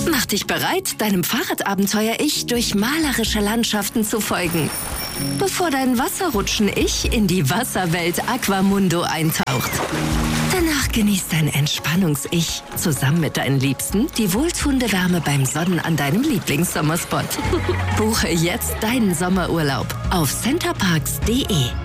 Mach dich bereit, deinem Fahrradabenteuer-Ich durch malerische Landschaften zu folgen, bevor dein Wasserrutschen-Ich in die Wasserwelt Aquamundo eintaucht. Danach genießt dein Entspannungs-Ich zusammen mit deinen Liebsten die wohltuende Wärme beim Sonnen an deinem Lieblingssommerspot. Buche jetzt deinen Sommerurlaub auf centerparks.de.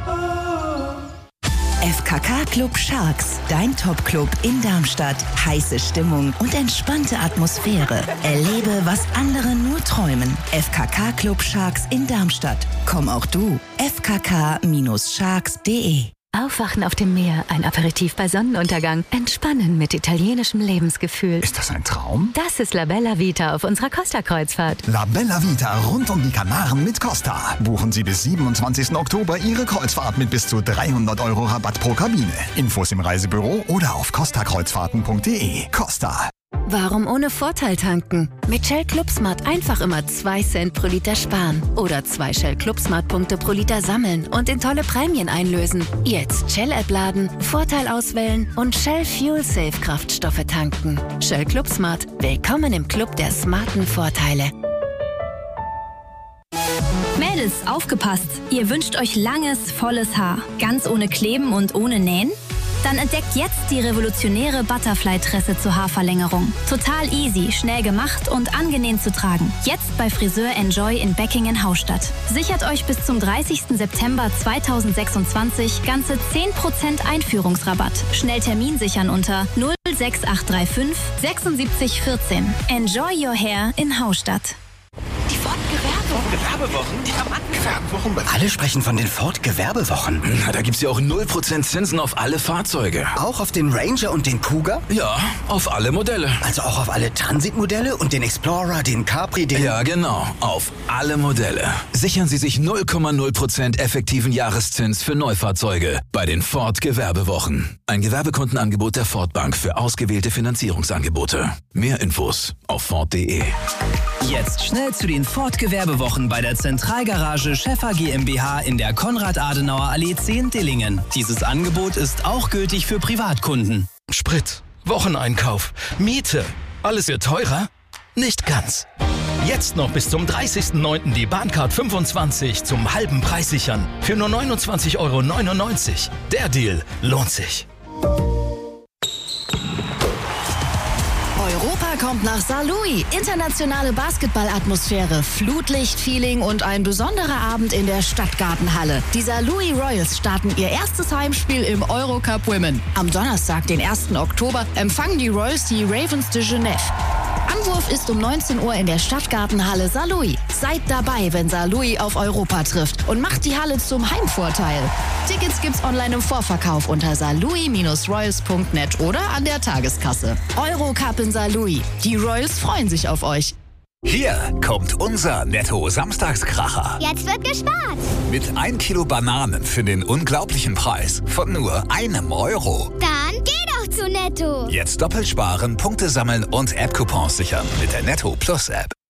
FKK Club Sharks, dein Top-Club in Darmstadt. Heiße Stimmung und entspannte Atmosphäre. Erlebe, was andere nur träumen. FKK Club Sharks in Darmstadt. Komm auch du. fkk-sharks.de. Aufwachen auf dem Meer, ein Aperitif bei Sonnenuntergang, entspannen mit italienischem Lebensgefühl. Ist das ein Traum? Das ist La Bella Vita auf unserer Costa-Kreuzfahrt. La Bella Vita rund um die Kanaren mit Costa. Buchen Sie bis 27. Oktober Ihre Kreuzfahrt mit bis zu 300 € Rabatt pro Kabine. Infos im Reisebüro oder auf costakreuzfahrten.de. Costa. Warum ohne Vorteil tanken? Mit Shell Club Smart einfach immer 2 Cent pro Liter sparen. Oder 2 Shell Club Smart Punkte pro Liter sammeln und in tolle Prämien einlösen. Jetzt Shell-App laden, Vorteil auswählen und Shell Fuel Safe Kraftstoffe tanken. Shell Club Smart. Willkommen im Club der smarten Vorteile. Mädels, aufgepasst! Ihr wünscht euch langes, volles Haar. Ganz ohne Kleben und ohne Nähen? Dann entdeckt jetzt die revolutionäre Butterfly-Tresse zur Haarverlängerung. Total easy, schnell gemacht und angenehm zu tragen. Jetzt bei Friseur Enjoy in Beckingen-Haustadt. Sichert euch bis zum 30. September 2026 ganze 10% Einführungsrabatt. Schnell Termin sichern unter 06835 76 14. Enjoy your hair in Haustadt. Die Ford-Gewerbewochen. Die Gewerbewochen. Alle sprechen von den Ford-Gewerbewochen. Na, da gibt's ja auch 0% Zinsen auf alle Fahrzeuge. Auch auf den Ranger und den Cougar? Ja, auf alle Modelle. Also auch auf alle Transit-Modelle und den Explorer, den Capri, den... Ja, genau. Auf alle Modelle. Sichern Sie sich 0,0% effektiven Jahreszins für Neufahrzeuge bei den Ford-Gewerbewochen. Ein Gewerbekundenangebot der Ford Bank für ausgewählte Finanzierungsangebote. Mehr Infos auf Ford.de. Jetzt schnell zu den Ford-Gewerbewochen bei der Zentralgarage Schäffer GmbH in der Konrad-Adenauer-Allee 10 Dillingen. Dieses Angebot ist auch gültig für Privatkunden. Sprit, Wocheneinkauf, Miete, alles wird teurer? Nicht ganz. Jetzt noch bis zum 30.09. die Bahncard 25 zum halben Preis sichern. Für nur 29,99 €. Der Deal lohnt sich. Europa kommt nach Saarlouis. Internationale Basketballatmosphäre, Flutlicht-Feeling und ein besonderer Abend in der Stadtgartenhalle. Die Saarlouis Royals starten ihr erstes Heimspiel im Eurocup Women. Am Donnerstag, den 1. Oktober, empfangen die Royals die Ravens de Genève. Anwurf ist um 19 Uhr in der Stadtgartenhalle Saarlouis. Seid dabei, wenn Saarlouis auf Europa trifft und macht die Halle zum Heimvorteil. Tickets gibt's online im Vorverkauf unter saarlouis-royals.net oder an der Tageskasse. Eurocup in Saarlouis. Die Royals freuen sich auf euch. Hier kommt unser Netto-Samstagskracher. Jetzt wird gespart. Mit 1 Kilo Bananen für den unglaublichen Preis von nur €1. Dann geh doch zu Netto. Jetzt doppelt sparen, Punkte sammeln und App-Coupons sichern mit der Netto Plus App.